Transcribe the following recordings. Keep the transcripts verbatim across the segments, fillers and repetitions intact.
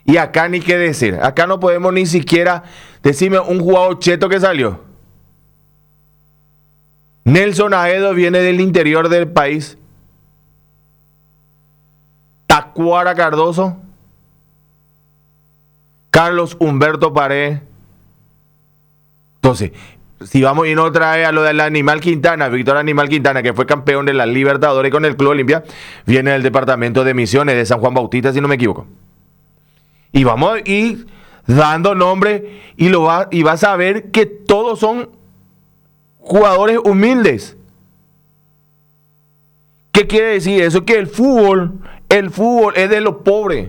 Y acá ni qué decir. Acá no podemos ni siquiera decirme un jugador cheto que salió. Nelson Aedo viene del interior del país. Tacuara Cardoso. Carlos Humberto Paredes. Entonces, si vamos y no trae a lo del Animal Quintana, Víctor Animal Quintana, que fue campeón de la Libertadores con el Club Olimpia, viene del departamento de Misiones de San Juan Bautista, si no me equivoco. Y vamos a ir dando nombre y, lo va, y vas a ver que todos son jugadores humildes. ¿Qué quiere decir eso? Que el fútbol, el fútbol es de los pobres.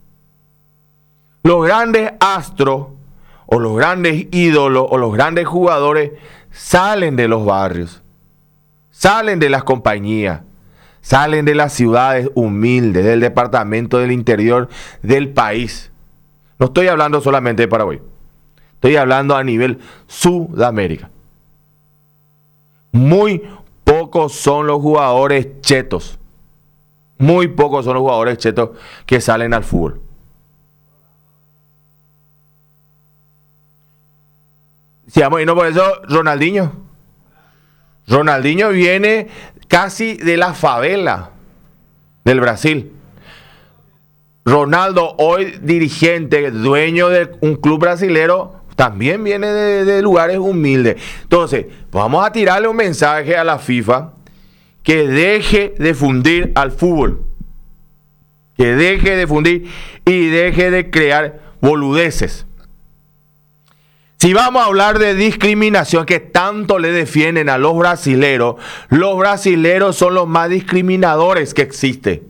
Los grandes astros, o los grandes ídolos, o los grandes jugadores, salen de los barrios, salen de las compañías, salen de las ciudades humildes, del departamento del interior del país. No estoy hablando solamente de Paraguay, estoy hablando a nivel Sudamérica. Muy pocos son los jugadores chetos, muy pocos son los jugadores chetos que salen al fútbol. Si vamos, y no por eso, Ronaldinho. Ronaldinho viene casi de la favela del Brasil. Ronaldo, hoy dirigente, dueño de un club brasilero, también viene de, de lugares humildes. Entonces, vamos a tirarle un mensaje a la FIFA que deje de fundir al fútbol. Que deje de fundir y deje de crear boludeces. Si vamos a hablar de discriminación que tanto le defienden a los brasileros, los brasileros son los más discriminadores que existe.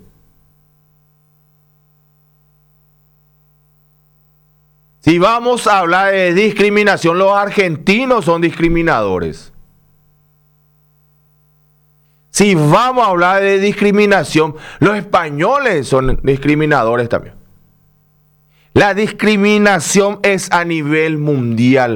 Si vamos a hablar de discriminación, los argentinos son discriminadores. Si vamos a hablar de discriminación, los españoles son discriminadores también. La discriminación es a nivel mundial.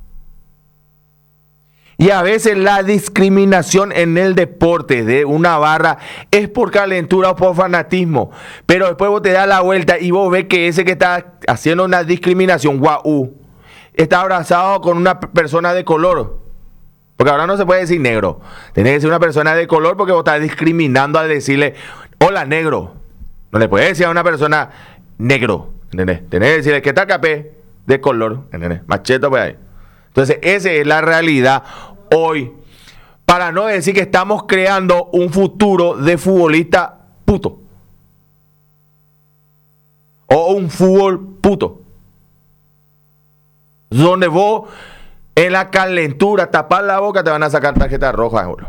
Y a veces la discriminación en el deporte de una barra es por calentura o por fanatismo. Pero después vos te das la vuelta y vos ves que ese que está haciendo una discriminación, guau, está abrazado con una persona de color. Porque ahora no se puede decir negro. Tenés que decir una persona de color porque vos estás discriminando al decirle, hola negro. No le puedes decir a una persona negro. ¿Entendés? Tenés que decirle que está capé de color. ¿Entendés? Macheto pues ahí. Entonces, esa es la realidad hoy. Para no decir que estamos creando un futuro de futbolista puto. O un fútbol puto. Donde vos, en la calentura, tapar la boca, te van a sacar tarjeta roja, bro.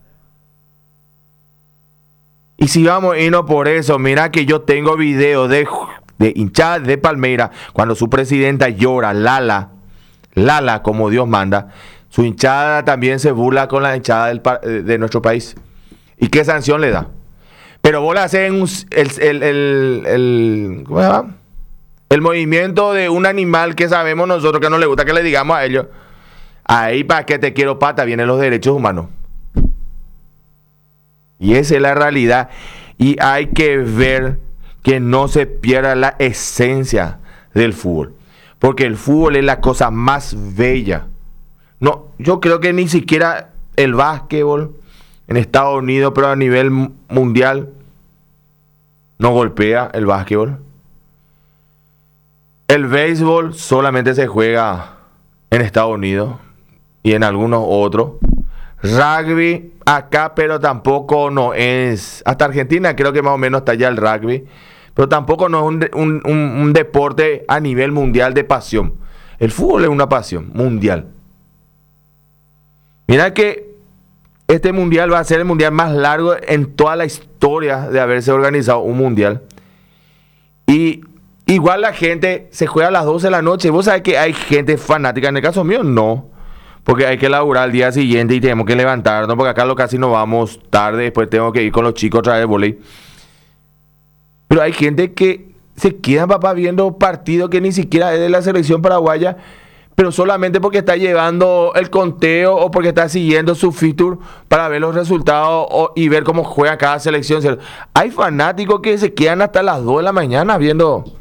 Y si vamos a irnos por eso, mira que yo tengo videos de... de hinchada de Palmeiras, cuando su presidenta llora, Lala, Lala como Dios manda, su hinchada también se burla con la hinchada del, de nuestro país. ¿Y qué sanción le da? Pero vos le haces un, el, el, el, el, ¿cómo se llama? El movimiento de un animal que sabemos nosotros que no le gusta que le digamos a ellos. Ahí para que te quiero pata vienen los derechos humanos. Y esa es la realidad. Y hay que ver que no se pierda la esencia del fútbol. Porque el fútbol es la cosa más bella. No, yo creo que ni siquiera el básquetbol en Estados Unidos, pero a nivel mundial, no golpea el básquetbol. El béisbol solamente se juega en Estados Unidos y en algunos otros. Rugby acá, pero tampoco no es... Hasta Argentina creo que más o menos está ya el rugby. Pero tampoco no es un, un, un, un deporte a nivel mundial de pasión. El fútbol es una pasión mundial. Mira que este mundial va a ser el mundial más largo en toda la historia de haberse organizado un mundial. Y igual la gente se juega a las doce de la noche. Vos sabés que hay gente fanática. En el caso mío, no. Porque hay que laburar al día siguiente y tenemos que levantarnos. Porque acá lo casi nos vamos tarde. Después tengo que ir con los chicos otra vez de volei. Pero hay gente que se queda, papá, viendo partidos que ni siquiera es de la selección paraguaya, pero solamente porque está llevando el conteo o porque está siguiendo su feature para ver los resultados o, y ver cómo juega cada selección. Hay fanáticos que se quedan hasta las dos de la mañana viendo